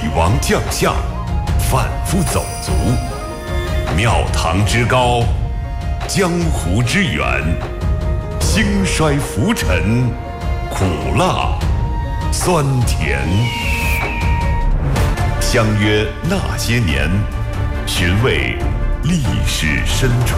王将相，反复走卒，庙堂之高，江湖之远，兴衰浮沉，苦辣酸甜。相约那些年，寻味历史深处。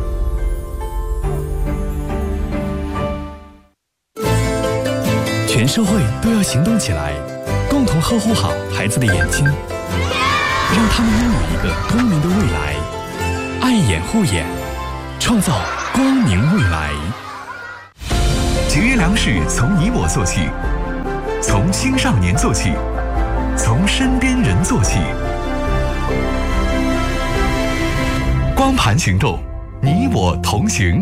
全社会都要行动起来，共同呵护好孩子的眼睛，让他们拥有一个光明的未来。爱眼护眼，创造光明未来。 节约粮食从你我做起，从青少年做起，从身边人做起。光盘行动，你我同行。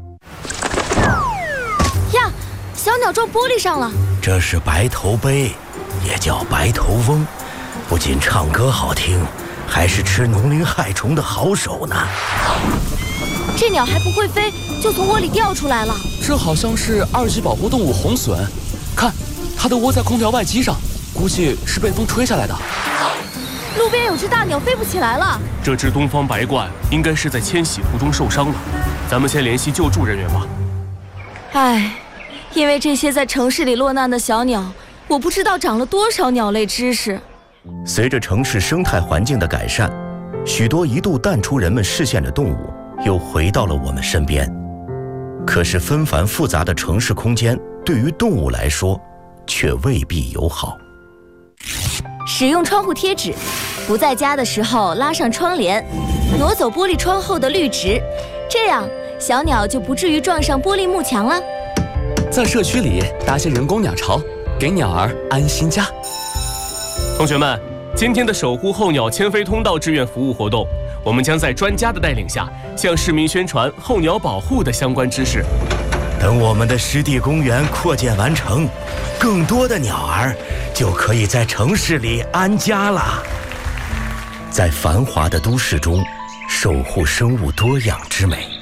呀，小鸟撞玻璃上了。 这是白头鹎，也叫白头翁，不仅唱歌好听，还是吃农林害虫的好手呢。 这鸟还不会飞，就从窝里掉出来了。 这好像是2级保护动物红隼，看，它的窝在空调外机上，估计是被风吹下来的。 路边有只大鸟飞不起来了。 这只东方白鹳应该是在迁徙途中受伤了，咱们先联系救助人员吧。 唉，因为这些在城市里落难的小鸟，我不知道长了多少鸟类知识。 随着城市生态环境的改善，许多一度淡出人们视线的动物又回到了我们身边。可是纷繁复杂的城市空间对于动物来说却未必友好。 使用窗户贴纸，不在家的时候拉上窗帘，挪走玻璃窗后的绿植，这样小鸟就不至于撞上玻璃幕墙了。 在社区里搭些人工鸟巢，给鸟儿安心家。 同学们，今天的守护候鸟迁飞通道志愿服务活动，我们将在专家的带领下，向市民宣传候鸟保护的相关知识。 等我们的湿地公园扩建完成，更多的鸟儿就可以在城市里安家了。在繁华的都市中，守护生物多样之美。